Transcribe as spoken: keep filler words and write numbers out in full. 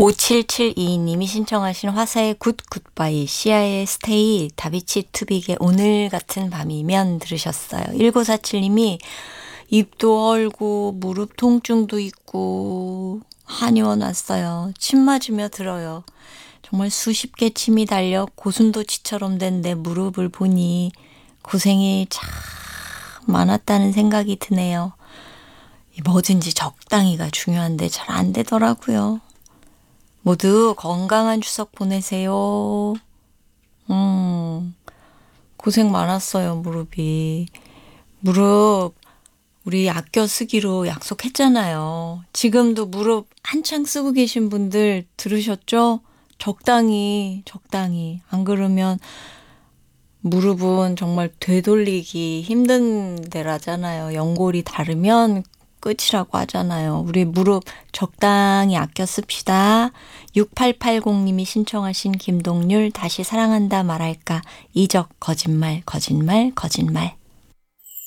오칠칠이 님이 신청하신 화사의 굿 굿바이, 시아의 스테이, 다비치 투빅의 오늘 같은 밤이면 들으셨어요. 일구사칠 님이 입도 얼고 무릎 통증도 있고 한의원 왔어요. 침 맞으며 들어요. 정말 수십 개 침이 달려 고슴도치처럼 된 내 무릎을 보니 고생이 참 많았다는 생각이 드네요. 뭐든지 적당히가 중요한데 잘 안 되더라고요. 모두 건강한 추석 보내세요. 음, 고생 많았어요, 무릎이. 무릎 우리 아껴 쓰기로 약속했잖아요. 지금도 무릎 한창 쓰고 계신 분들 들으셨죠? 적당히, 적당히. 안 그러면 무릎은 정말 되돌리기 힘든 데라잖아요. 연골이 닳으면 끝이라고 하잖아요. 우리 무릎 적당히 아껴 씁시다. 육팔팔공 님이 신청하신 김동률 다시 사랑한다 말할까, 이적 거짓말 거짓말 거짓말.